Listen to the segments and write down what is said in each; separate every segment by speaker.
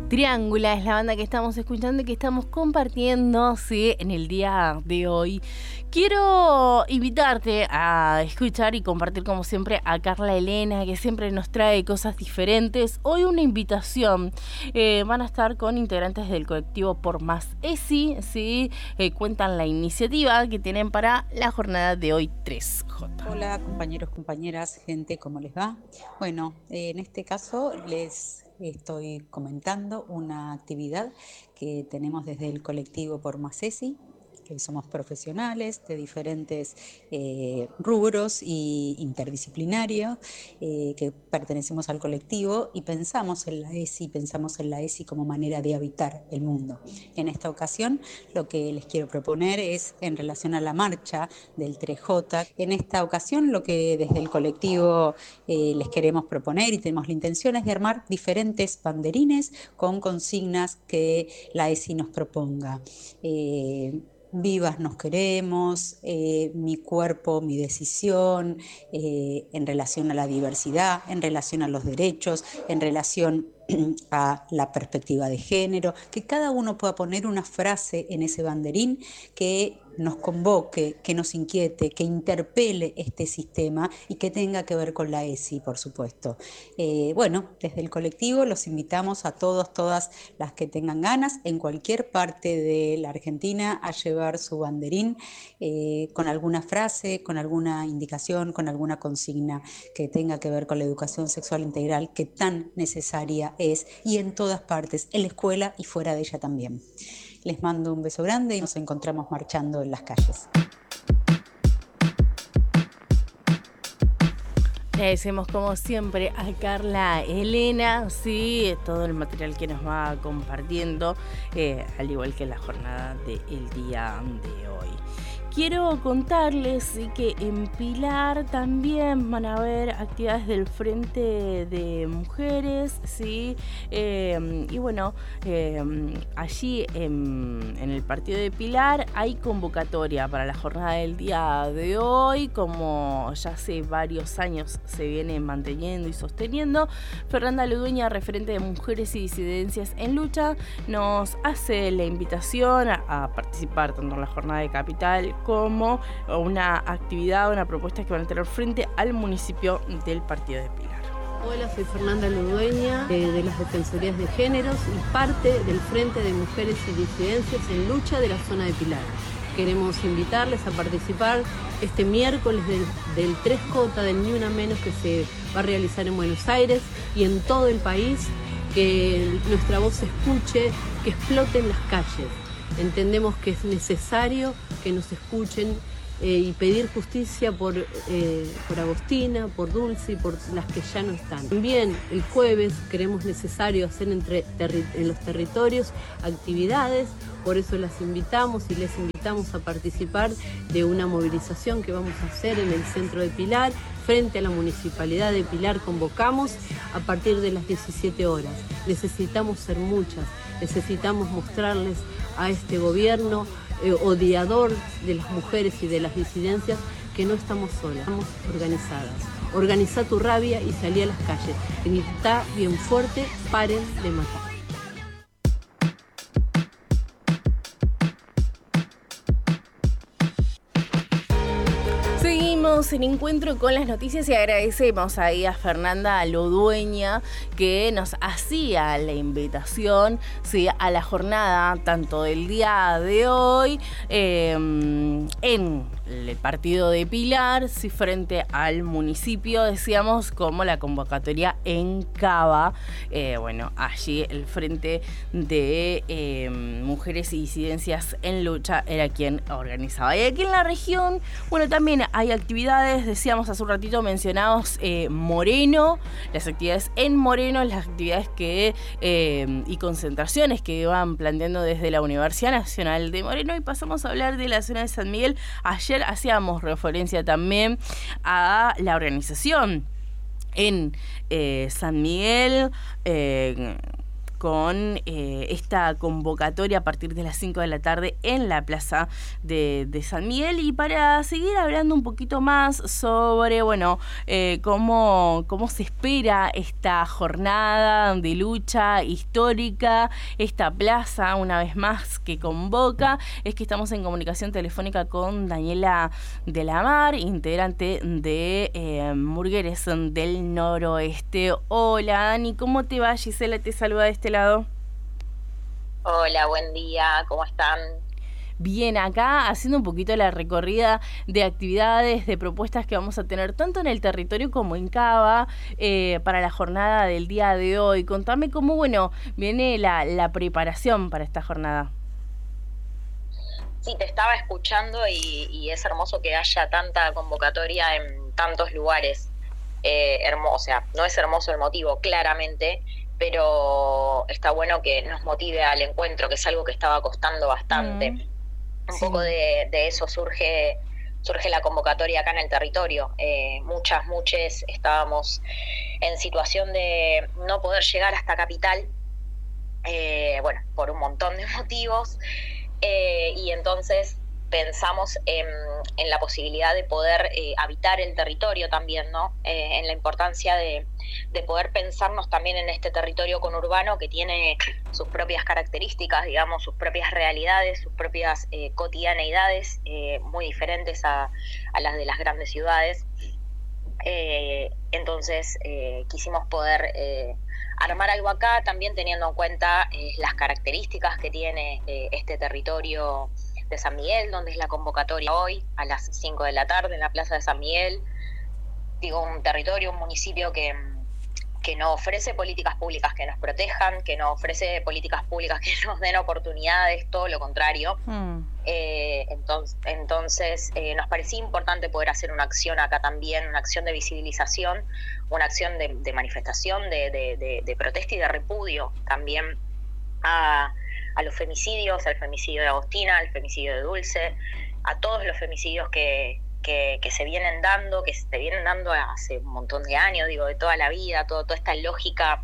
Speaker 1: Triángula es la banda que estamos escuchando y que estamos compartiendo, sí, en el día de hoy. Quiero invitarte a escuchar y compartir como siempre a Carla Elena, que siempre nos trae cosas diferentes. Hoy una invitación, van a estar con integrantes del colectivo Por Más ESI, ¿sí? Cuentan la iniciativa que tienen para la jornada de hoy 3J.
Speaker 2: Hola compañeros, compañeras, gente, ¿cómo les va? Bueno, en este caso les estoy comentando una actividad que tenemos desde el colectivo Por Más ESI, que somos profesionales de diferentes rubros y interdisciplinarios, que pertenecemos al colectivo y pensamos en la ESI como manera de habitar el mundo. En esta ocasión lo que les quiero proponer es en relación a la marcha del 3J. En esta ocasión lo que desde el colectivo les queremos proponer y tenemos la intención es de armar diferentes banderines con consignas que la ESI nos proponga. Vivas nos queremos, mi cuerpo, mi decisión, en relación a la diversidad, en relación a los derechos, en relación a la perspectiva de género, que cada uno pueda poner una frase en ese banderín que nos convoque, que nos inquiete, que interpele este sistema y que tenga que ver con la ESI, por supuesto. Bueno, desde el colectivo los invitamos a todos, todas las que tengan ganas, en cualquier parte de la Argentina, a llevar su banderín con alguna frase, con alguna indicación, con alguna consigna que tenga que ver con la educación sexual integral, que tan necesaria es, y en todas partes, en la escuela y fuera de ella también. Les mando un beso grande y nos encontramos marchando en las calles.
Speaker 1: Agradecemos como siempre a Carla Elena, sí, todo el material que nos va compartiendo, al igual que la jornada del día de hoy. Quiero contarles que en Pilar también van a haber actividades del Frente de Mujeres, ¿sí? Y bueno, allí en el partido de Pilar hay convocatoria para la jornada del día de hoy, como ya hace varios años se viene manteniendo y sosteniendo. Fernanda Ludueña, referente de Mujeres y Disidencias en Lucha, nos hace la invitación a participar tanto en la jornada de Capital como una actividad, una propuesta que van a tener frente al municipio del partido de Pilar.
Speaker 3: Hola, soy Fernanda Ludueña, de las Defensorías de Géneros y parte del Frente de Mujeres y Disidencias en Lucha de la zona de Pilar. Queremos invitarles a participar este miércoles del 3J, del Ni Una Menos, que se va a realizar en Buenos Aires y en todo el país, que nuestra voz se escuche, que explote en las calles. Entendemos que es necesario que nos escuchen y pedir justicia por Agostina, por Dulce y por las que ya no están. También el jueves creemos necesario hacer en los territorios actividades, por eso las invitamos y les invitamos a participar de una movilización que vamos a hacer en el centro de Pilar. Frente a la Municipalidad de Pilar convocamos a partir de las 17 horas. Necesitamos ser muchas, necesitamos mostrarles a este gobierno odiador de las mujeres y de las disidencias que no estamos solas, estamos organizadas. Organizá tu rabia y salí a las calles. Grita bien fuerte, paren de matar.
Speaker 1: En encuentro con las noticias y agradecemos ahí a Fernanda Ludueña que nos hacía la invitación, ¿sí?, a la jornada tanto del día de hoy en el partido de Pilar, sí, frente al municipio, decíamos, como la convocatoria en Cava. Bueno, allí el Frente de Mujeres y Disidencias en Lucha era quien organizaba. Y aquí en la región, bueno, también hay actividades, decíamos hace un ratito, mencionados Moreno, las actividades en Moreno, las actividades que y concentraciones que van planteando desde la Universidad Nacional de Moreno, y pasamos a hablar de la zona de San Miguel. Ayer hacíamos referencia también a la organización en San Miguel, con esta convocatoria a partir de las 5 de la tarde en la Plaza de San Miguel, y para seguir hablando un poquito más sobre, bueno, cómo se espera esta jornada de lucha histórica, esta plaza, una vez más, que convoca, es que estamos en comunicación telefónica con Daniela de la Mar, integrante de Mujeres del Noroeste. Hola, Dani, ¿cómo te va? Gisela te saluda de este lado.
Speaker 4: Hola, buen día, ¿cómo están?
Speaker 1: Bien, acá haciendo un poquito la recorrida de actividades, de propuestas que vamos a tener tanto en el territorio como en Cava para la jornada del día de hoy. Contame cómo, bueno, viene la preparación para esta jornada.
Speaker 4: Sí, te estaba escuchando y es hermoso que haya tanta convocatoria en tantos lugares. O sea, no es hermoso el motivo, claramente, pero está bueno que nos motive al encuentro, que es algo que estaba costando bastante. Un poco de eso surge la convocatoria acá en el territorio. Muchas estábamos en situación de no poder llegar hasta Capital, bueno, por un montón de motivos, y entonces pensamos en la posibilidad de poder habitar el territorio también, ¿no? En la importancia de poder pensarnos también en este territorio conurbano que tiene sus propias características, digamos, sus propias realidades, sus propias cotidianeidades muy diferentes a las de las grandes ciudades. Entonces quisimos poder armar algo acá, también teniendo en cuenta las características que tiene este territorio de San Miguel, donde es la convocatoria hoy a las 5 de la tarde en la Plaza de San Miguel. Digo, un territorio, un municipio que no ofrece políticas públicas que nos protejan, que no ofrece políticas públicas que nos den oportunidades, todo lo contrario. Entonces nos parecía importante poder hacer una acción acá también, una acción de visibilización, una acción de manifestación, de protesta y de repudio también a los femicidios, al femicidio de Agostina, al femicidio de Dulce, a todos los femicidios que se vienen dando, hace un montón de años, digo, de toda la vida, toda esta lógica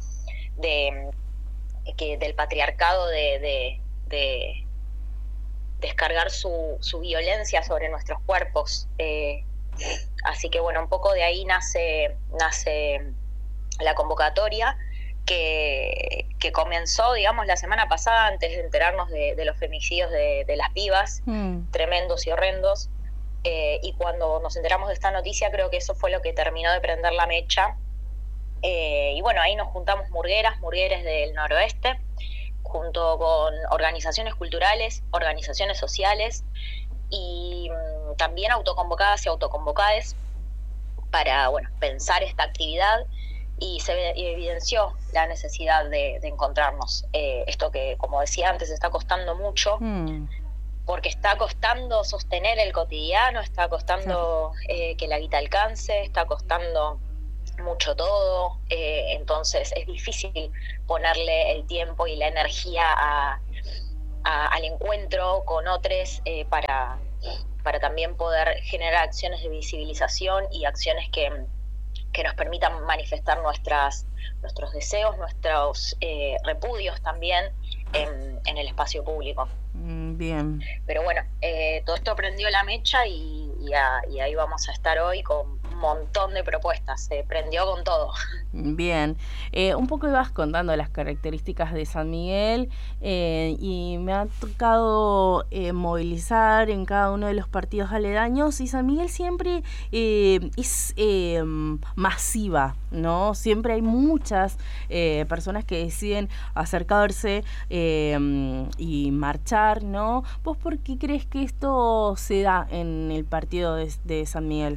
Speaker 4: del patriarcado de descargar su violencia sobre nuestros cuerpos. Así que bueno, un poco de ahí nace la convocatoria que comenzó, digamos, la semana pasada, antes de enterarnos de los femicidios de las pibas, tremendos y horrendos. Y cuando nos enteramos de esta noticia, creo que eso fue lo que terminó de prender la mecha. Y bueno, ahí nos juntamos murgueres del noroeste, junto con organizaciones culturales, organizaciones sociales y también autoconvocadas y autoconvocades para, bueno, pensar esta actividad, y se evidenció la necesidad de encontrarnos. Esto que, como decía antes, está costando mucho, porque está costando sostener el cotidiano, está costando que la guita alcance, está costando mucho todo, entonces es difícil ponerle el tiempo y la energía al encuentro con otros para también poder generar acciones de visibilización y acciones que nos permitan manifestar nuestros deseos, nuestros repudios también en el espacio público.
Speaker 1: Bien.
Speaker 4: Pero bueno, todo esto prendió la mecha y ahí vamos a estar hoy con un montón de propuestas. Se prendió con todo.
Speaker 1: Bien. Un poco ibas contando las características de San Miguel y me ha tocado movilizar en cada uno de los partidos aledaños, y San Miguel siempre es masiva, ¿no? Siempre hay muchas personas que deciden acercarse y marchar, ¿no? ¿Vos por qué crees que esto se da en el partido de San Miguel?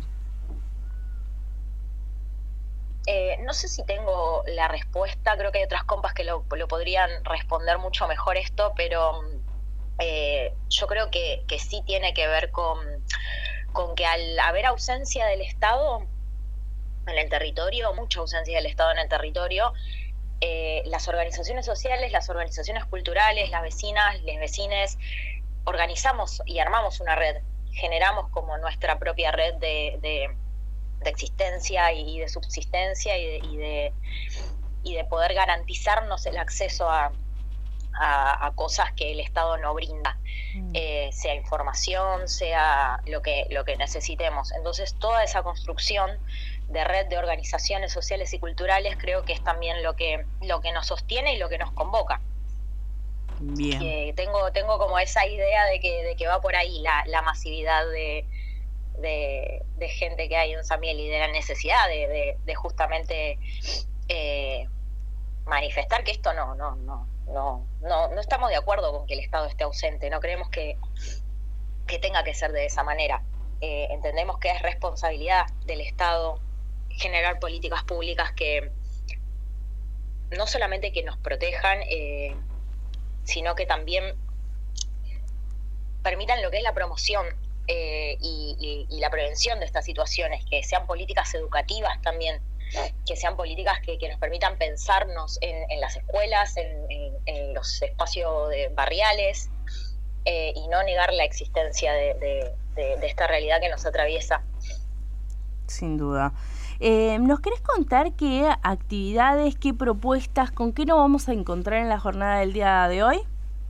Speaker 4: No sé si tengo la respuesta, creo que hay otras compas que lo podrían responder mucho mejor esto, pero yo creo que sí tiene que ver con que al haber ausencia del Estado en el territorio, mucha ausencia del Estado en el territorio, las organizaciones sociales, las organizaciones culturales, las vecinas, les vecines, organizamos y armamos una red, generamos como nuestra propia red de existencia y de subsistencia y de poder garantizarnos el acceso a cosas que el Estado no brinda, sea información, sea lo que necesitemos. Entonces, toda esa construcción de red de organizaciones sociales y culturales creo que es también lo que nos sostiene y lo que nos convoca.
Speaker 1: Bien.
Speaker 4: Tengo como esa idea de que va por ahí la masividad de gente que hay en San Miguel y de la necesidad de justamente manifestar que esto no estamos de acuerdo con que el Estado esté ausente, no creemos que tenga que ser de esa manera. Entendemos que es responsabilidad del Estado generar políticas públicas que no solamente que nos protejan, sino que también permitan lo que es la promoción y la prevención de estas situaciones, que sean políticas educativas también, que sean políticas que nos permitan pensarnos en las escuelas, en los espacios barriales, y no negar la existencia de esta realidad que nos atraviesa.
Speaker 1: Sin duda. ¿Nos querés contar qué actividades, qué propuestas, con qué nos vamos a encontrar en la jornada del día de hoy?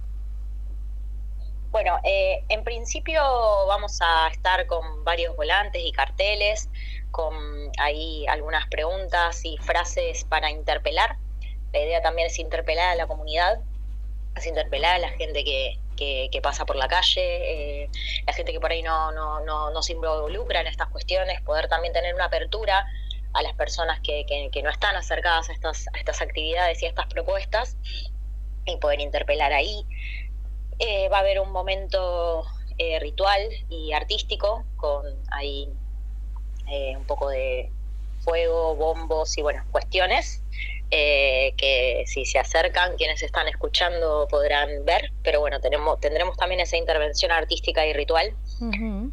Speaker 4: Bueno, en principio vamos a estar con varios volantes y carteles, con ahí algunas preguntas y frases para interpelar. La idea también es interpelar a la comunidad, es interpelar a la gente que pasa por la calle, la gente que por ahí no se involucra en estas cuestiones, poder también tener una apertura a las personas que no están acercadas a estas actividades y a estas propuestas, y poder interpelar ahí. Va a haber un momento ritual y artístico con ahí un poco de fuego, bombos y cuestiones que si se acercan, quienes están escuchando podrán ver, pero tendremos también esa intervención artística y ritual. Uh-huh.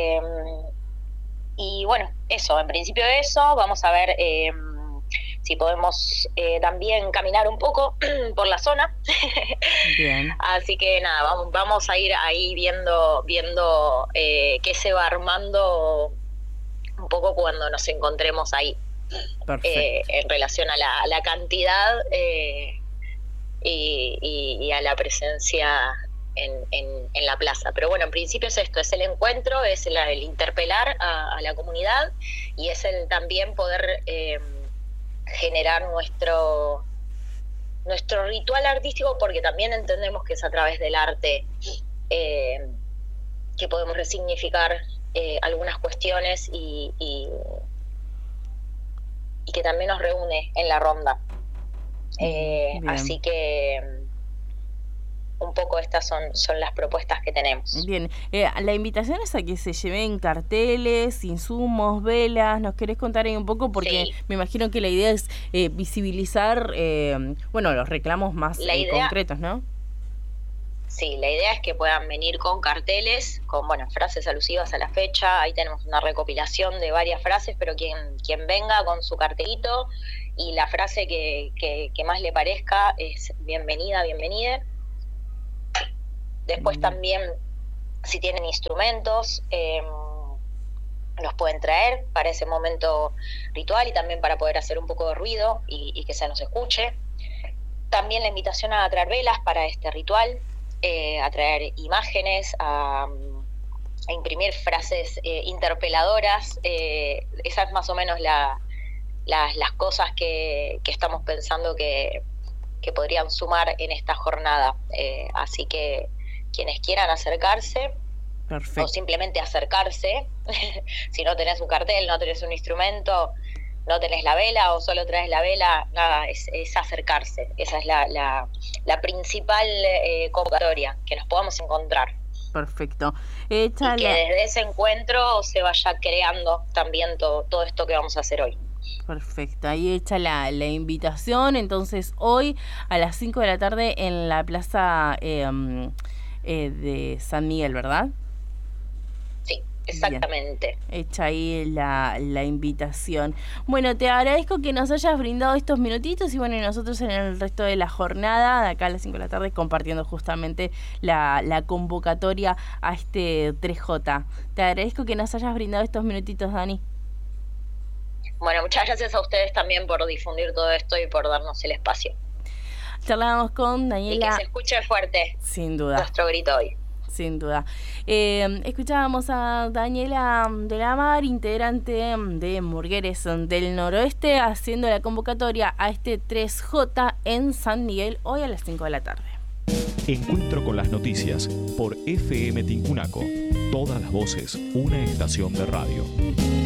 Speaker 4: Y eso, en principio eso, vamos a ver si podemos también caminar un poco por la zona.
Speaker 1: Bien.
Speaker 4: Así que nada, vamos a ir ahí viendo qué se va armando un poco cuando nos encontremos ahí. En relación a la cantidad y a la presencia en la plaza. Pero en principio es esto, es el encuentro, es el interpelar a la comunidad, y es el también poder generar nuestro ritual artístico, porque también entendemos que es a través del arte que podemos resignificar algunas cuestiones y que también nos reúne en la ronda. Así que un poco estas son las propuestas que tenemos.
Speaker 1: Bien, la invitación es a que se lleven carteles, insumos, velas. ¿Nos querés contar ahí un poco? Porque sí, me imagino que la idea es visibilizar los reclamos más concretos, ¿no?
Speaker 4: Sí, la idea es que puedan venir con carteles, con frases alusivas a la fecha. Ahí tenemos una recopilación de varias frases, pero quien venga con su cartelito y la frase que más le parezca es bienvenida, bienvenida. Después también, si tienen instrumentos, los pueden traer para ese momento ritual y también para poder hacer un poco de ruido y que se nos escuche. También la invitación a traer velas para este ritual, a traer imágenes, a imprimir frases interpeladoras. Esa es más o menos las cosas que estamos pensando que podrían sumar en esta jornada. Así que quienes quieran acercarse,
Speaker 1: perfecto,
Speaker 4: o simplemente acercarse, si no tenés un cartel, no tenés un instrumento, no tenés la vela o solo traes la vela, nada, es acercarse. Esa es la principal convocatoria, que nos podamos encontrar.
Speaker 1: Perfecto.
Speaker 4: Y que desde ese encuentro se vaya creando también todo esto que vamos a hacer hoy.
Speaker 1: Perfecto, ahí hecha la invitación. Entonces hoy a las 5 de la tarde en la plaza de San Miguel, ¿verdad?
Speaker 4: Sí, exactamente.
Speaker 1: Bien. Hecha ahí la invitación. Bueno, te agradezco que nos hayas brindado estos minutitos y y nosotros en el resto de la jornada, de acá a las 5 de la tarde, compartiendo justamente la convocatoria a este 3J. Te agradezco que nos hayas brindado estos minutitos, Dani.
Speaker 4: Bueno, muchas gracias a ustedes también por difundir todo esto y por darnos el espacio.
Speaker 1: Charlábamos con Daniela.
Speaker 4: Y que se escuche fuerte.
Speaker 1: Sin duda.
Speaker 4: Nuestro grito hoy.
Speaker 1: Sin duda. Escuchábamos a Daniela de la Mar, integrante de Murgueres del Noroeste, haciendo la convocatoria a este 3J en San Miguel hoy a las 5 de la tarde.
Speaker 5: Encuentro con las noticias por FM Tincunaco. Todas las voces, una estación de radio.